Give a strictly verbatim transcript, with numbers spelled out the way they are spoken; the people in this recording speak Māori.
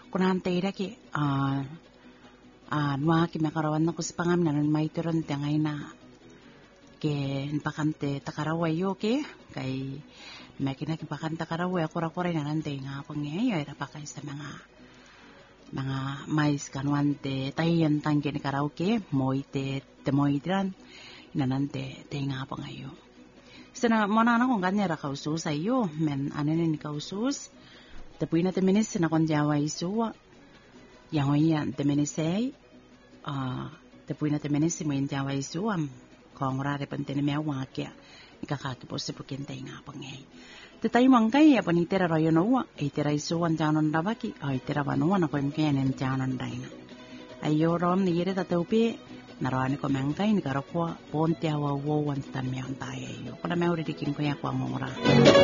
kunante ira ki ah ah nuwa ki makarawan na ko sa pangam na may turon tangay na ke pakante takaraway yo ke kay may kinakipakan takaraway ako rakoray na nante nga pangyay ay rapakay sa mga mga mais kanwante tayan tangke ni karaoke moite te moidran inanante te nga pangayo sana mona na kung kanya ra kausus ayo men anen ni kausus te puina te menes na kon jawa isuwa yang oyan te menesay ah te puina te menes mo in jawa isuam kong rare pante ni mewa kya ikakaki po sa pukintay nga pangay te tayo mangkay apa ni tera rayo no ay tera isuwan janon rabaki ay tera banuan ako yung kenen janon daina ayo rom ni yere tataupi narani ko mangkay ni karakwa ponte awa wawan tan meon tayo yo kuna meuri dikin ko ya kwa ngora